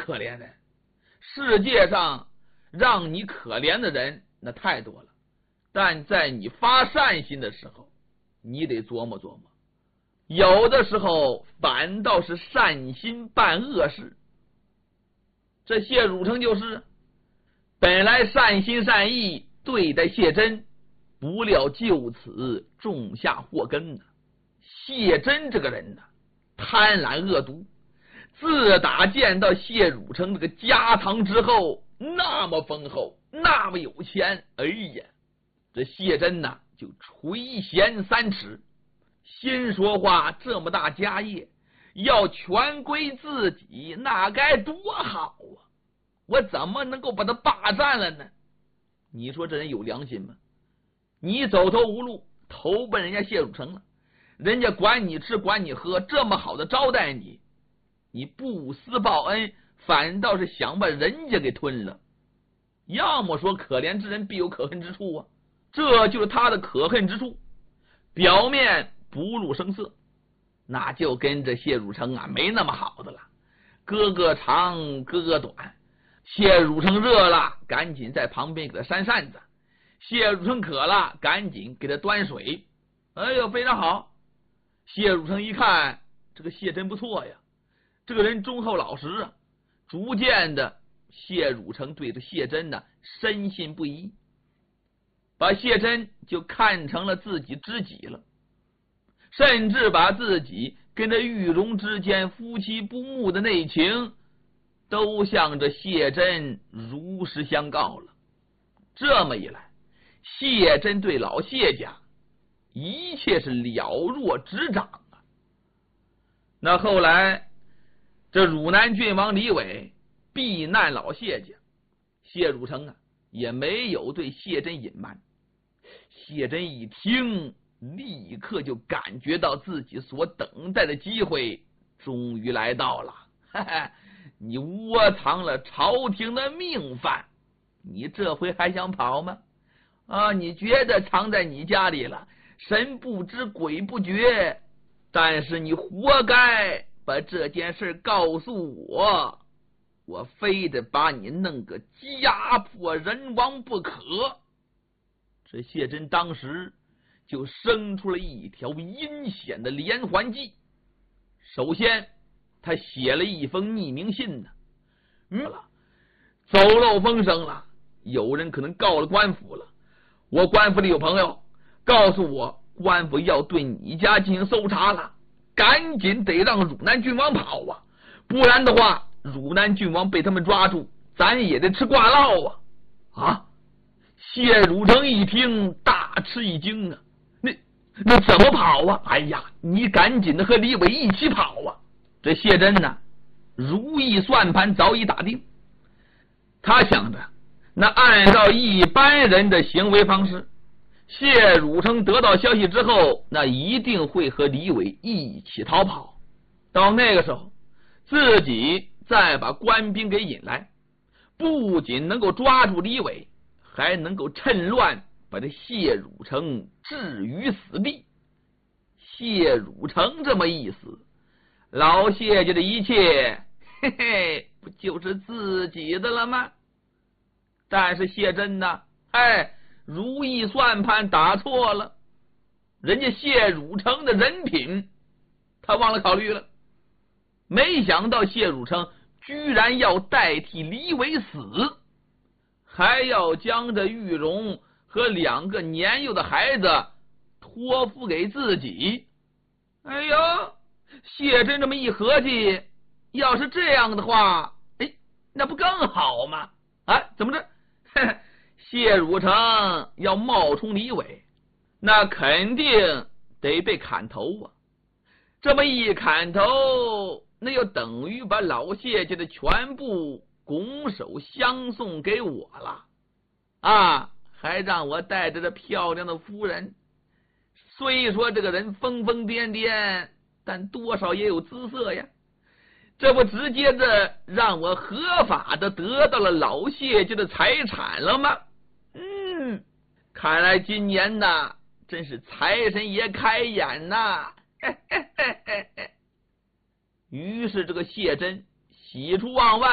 可怜人，世界上让你可怜的人那太多了，但在你发善心的时候，你得琢磨琢磨，有的时候反倒是善心办恶事。这谢汝成就是本来善心善意对待谢珍，不料就此种下祸根呢。谢珍这个人呢，贪婪恶毒，自打见到谢汝成这个家堂之后那么丰厚，那么有钱，哎呀，这谢珍呢就垂涎三尺，心说话这么大家业要全归自己，那该多好啊！我怎么能够把他霸占了呢？你说这人有良心吗？你走投无路，投奔人家谢汝成了，人家管你吃管你喝，这么好的招待你，你不思报恩，反倒是想把人家给吞了。要么说可怜之人必有可恨之处啊，这就是他的可恨之处。表面不露声色，那就跟这谢汝成啊没那么好的了，哥哥长哥哥短。谢汝成热了，赶紧在旁边给他扇扇子；谢汝成渴了，赶紧给他端水。哎呦，非常好！谢汝成一看，这个谢珍不错呀，这个人忠厚老实啊。逐渐的，谢汝成对这谢珍呢深信不疑，把谢珍就看成了自己知己了，甚至把自己跟这玉荣之间夫妻不睦的内情都向着谢珍如实相告了。这么一来，谢珍对老谢家一切是了若指掌啊。那后来这汝南郡王李伟避难老谢家，谢汝成啊也没有对谢珍隐瞒。谢珍一听，立刻就感觉到自己所等待的机会终于来到了。哈哈，你窝藏了朝廷的命犯，你这回还想跑吗？啊，你觉得藏在你家里了，神不知鬼不觉，但是你活该把这件事告诉我，我非得把你弄个家破人亡不可。这谢珍当时就生出了一条阴险的连环计。首先他写了一封匿名信呢，走漏风声了，有人可能告了官府了，我官府里有朋友告诉我，官府要对你家进行搜查了，赶紧得让汝南郡王跑啊，不然的话汝南郡王被他们抓住，咱也得吃挂烙啊！啊！谢汝成一听大吃一惊啊，那怎么跑啊？哎呀，你赶紧的和李伟一起跑啊！这谢珍呢，如意算盘早已打定，他想着那按照一般人的行为方式，谢汝成得到消息之后，那一定会和李伟一起逃跑，到那个时候自己再把官兵给引来，不仅能够抓住李伟，还能够趁乱把这谢汝成置于死地。谢汝成这么一死，老谢家的一切嘿嘿，不就是自己的了吗？但是谢珍呢，如意算盘打错了，人家谢汝成的人品他忘了考虑了，没想到谢汝成居然要代替李伟死，还要将这玉荣和2个年幼的孩子托付给自己。哎呦，谢珍这么一合计，要是这样的话，那不更好吗？啊，怎么着？谢汝成要冒充李伟，那肯定得被砍头啊！这么一砍头，那又等于把老谢家的全部拱手相送给我了啊！还让我带着这漂亮的夫人，虽说这个人疯疯癫癫，但多少也有姿色呀。这不直接的让我合法的得到了老谢家的财产了吗？看来今年呐，真是财神爷开眼呐！于是这个谢珍喜出望外。